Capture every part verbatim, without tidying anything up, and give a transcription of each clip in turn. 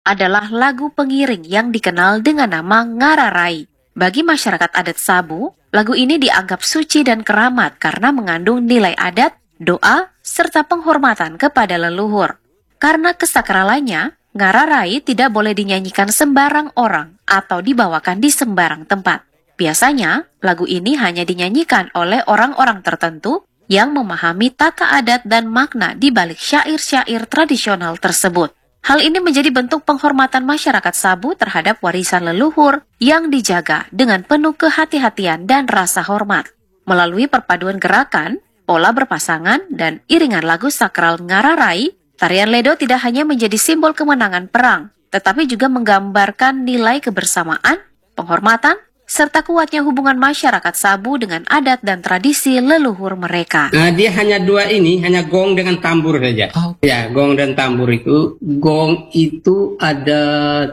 adalah lagu pengiring yang dikenal dengan nama Ngararai. Bagi masyarakat adat Sabu, lagu ini dianggap suci dan keramat karena mengandung nilai adat, doa, serta penghormatan kepada leluhur. Karena kesakralannya, Ngararai tidak boleh dinyanyikan sembarang orang atau dibawakan di sembarang tempat. Biasanya, lagu ini hanya dinyanyikan oleh orang-orang tertentu yang memahami tata adat dan makna di balik syair-syair tradisional tersebut. Hal ini menjadi bentuk penghormatan masyarakat Sabu terhadap warisan leluhur yang dijaga dengan penuh kehati-hatian dan rasa hormat. Melalui perpaduan gerakan, pola berpasangan, dan iringan lagu sakral Ngararai, tarian Ledo tidak hanya menjadi simbol kemenangan perang, tetapi juga menggambarkan nilai kebersamaan, penghormatan, serta kuatnya hubungan masyarakat Sabu dengan adat dan tradisi leluhur mereka. Nah, dia hanya dua ini, hanya gong dengan tambur saja. Oh. Ya, gong dan tambur itu. Gong itu ada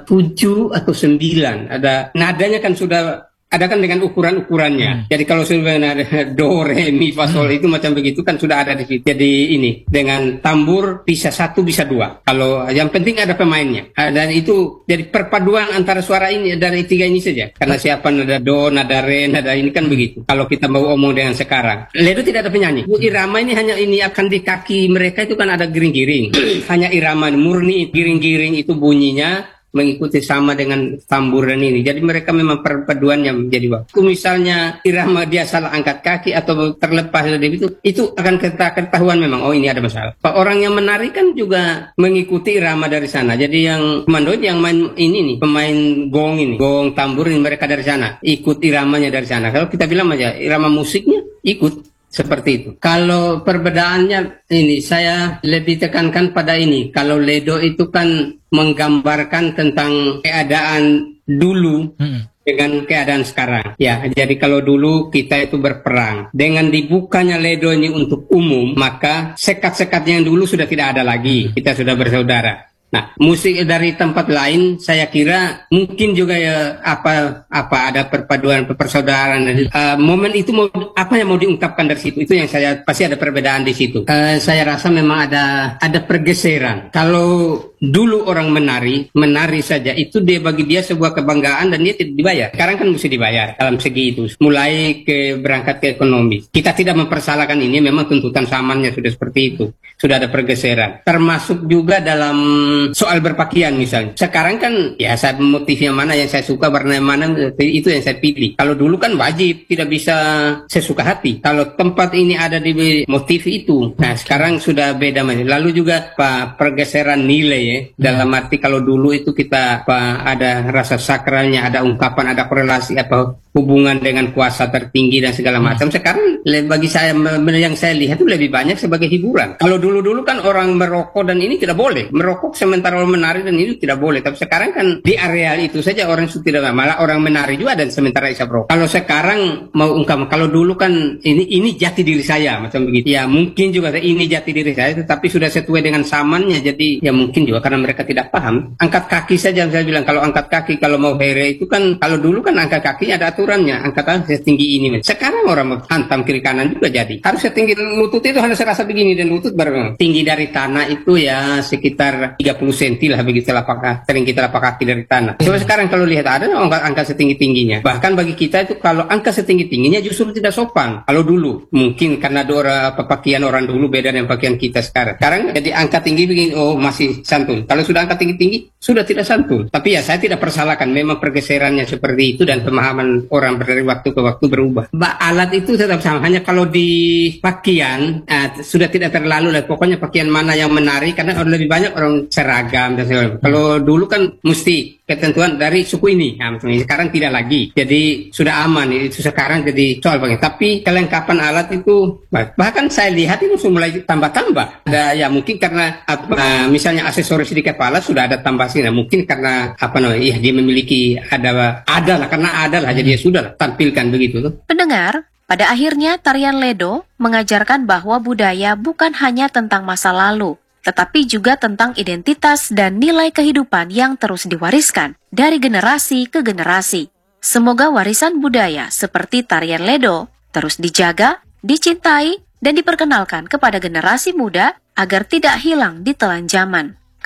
tujuh atau sembilan. Ada nadanya kan sudah ada kan dengan ukuran-ukurannya. Hmm. Jadi kalau sebenarnya ada do, re, mi, fa, sol hmm. itu macam begitu kan sudah ada di situ. Jadi ini dengan tambur bisa satu bisa dua. Kalau yang penting ada pemainnya. Dan itu jadi perpaduan antara suara ini dari tiga ini saja. Karena siapa nada do, nada re, nada ini kan begitu. Kalau kita mau omong dengan sekarang. Ledo tidak ada penyanyi. Irama ini hanya ini akan di kaki mereka itu kan ada giring-giring. Hanya irama murni giring-giring itu bunyinya mengikuti sama dengan tamburan ini. Jadi mereka memang perpaduannya menjadi waktu. Misalnya irama dia salah angkat kaki atau terlepas dari itu, itu akan kita ketahuan memang, oh ini ada masalah. Orang yang menari kan juga mengikuti irama dari sana. Jadi yang komando yang main ini nih, pemain gong ini, gong tambur ini mereka dari sana, ikut iramanya dari sana. Kalau kita bilang aja irama musiknya ikut. Seperti itu. Kalau perbedaannya ini saya lebih tekankan pada ini. Kalau Ledo itu kan menggambarkan tentang keadaan dulu hmm. dengan keadaan sekarang. Ya, jadi kalau dulu kita itu berperang. Dengan dibukanya Ledo ini untuk umum, maka sekat-sekatnya yang dulu sudah tidak ada lagi. Kita sudah bersaudara. Nah, musik dari tempat lain saya kira mungkin juga ya apa apa ada perpaduan persaudaraan. Uh, momen itu mau apa yang mau diungkapkan dari situ itu yang saya pasti ada perbedaan di situ. Uh, saya rasa memang ada ada pergeseran. Kalau dulu orang menari, menari saja itu dia bagi dia sebuah kebanggaan dan dia tidak dibayar. Sekarang kan mesti dibayar dalam segi itu. Mulai ke berangkat ke ekonomi. Kita tidak mempersalahkan ini, memang tuntutan zamannya sudah seperti itu. Sudah ada pergeseran. Termasuk juga dalam soal berpakaian misalnya. Sekarang kan ya saya motifnya mana yang saya suka, warna mana itu yang saya pilih. Kalau dulu kan wajib tidak bisa sesuka hati. Kalau tempat ini ada di motif itu. Nah sekarang sudah beda. Lalu juga Pak pergeseran nilai ya. Dalam arti kalau dulu itu kita Pak ada rasa sakralnya, ada ungkapan, ada korelasi apa hubungan dengan kuasa tertinggi dan segala macam. Sekarang bagi saya yang saya lihat itu lebih banyak sebagai hiburan. Kalau dulu-dulu kan orang merokok dan ini tidak boleh. Merokok sementara orang menari dan itu tidak boleh. Tapi sekarang kan di areal itu saja orang itu tidak, malah orang menari juga dan sementara isap rokok. Kalau sekarang mau ungkap, kalau dulu kan ini ini jati diri saya macam begitu. Ya mungkin juga ini jati diri saya, tetapi sudah sesuai dengan zamannya. Jadi ya mungkin juga karena mereka tidak paham. Angkat kaki saja saya bilang, kalau angkat kaki kalau mau here itu kan kalau dulu kan angkat kakinya ada aturannya, angkatan setinggi ini. Sekarang orang mau hantam kiri kanan juga jadi. Harus setinggi lutut itu harus serasa begini dan lutut baru tinggi dari tanah itu ya sekitar tiga puluh sentimeter lah begitu telapak tinggi telapak kaki dari tanah. Coba sekarang kalau lihat ada angka, angka setinggi-tingginya. Bahkan bagi kita itu kalau angka setinggi-tingginya justru tidak sopan. Kalau dulu mungkin karena dora pakaian orang dulu beda dengan pakaian kita sekarang. Sekarang jadi angka tinggi begini oh masih santun. Kalau sudah angka tinggi-tinggi sudah tidak santun. Tapi ya saya tidak persalahkan, memang pergeserannya seperti itu dan pemahaman orang dari waktu ke waktu berubah. Ba alat itu tetap sama, hanya kalau di pakaian eh, sudah tidak terlalu lah. Pokoknya pakaian mana yang menarik karena lebih banyak orang seragam dan segala. Kalau dulu kan mesti ketentuan dari suku ini, nah, sekarang tidak lagi. Jadi sudah aman itu sekarang jadi soal pakaian. Tapi kelengkapan alat itu bahkan saya lihat itu sudah mulai tambah-tambah. Ada ya mungkin karena apa, misalnya aksesoris di kepala sudah ada tambah sini. Nah, mungkin karena apa namanya? Ya dia memiliki ada ada lah karena ada lah jadi ya sudah lah, tampilkan begitu tuh. Pendengar, pada akhirnya tarian Ledo mengajarkan bahwa budaya bukan hanya tentang masa lalu, tetapi juga tentang identitas dan nilai kehidupan yang terus diwariskan dari generasi ke generasi. Semoga warisan budaya seperti tarian Ledo terus dijaga, dicintai, dan diperkenalkan kepada generasi muda agar tidak hilang di telan zaman.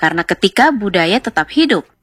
karena ketika budaya tetap hidup,